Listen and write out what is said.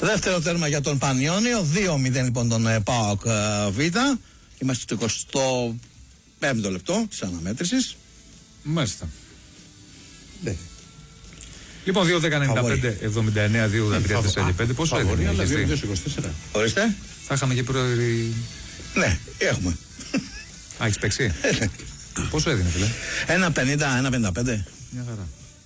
Δεύτερο τέρμα για τον Πανιόνιο, 2-0 λοιπόν τον ΠΑΟΚ Β. Είμαστε στο 25ο λεπτό της αναμέτρησης. Μάλιστα. Ναι. Λοιπόν, 2-10-95-79-2-83-4-5. Πόσο έδινε? Αλλά 2-24. Ορίστε. Θα είχαμε και πρώτη. Ναι, έχουμε. Α, έχεις παίξει? Πόσο έδινε, φίλε? 1,50, 1,55. Μια χαρά.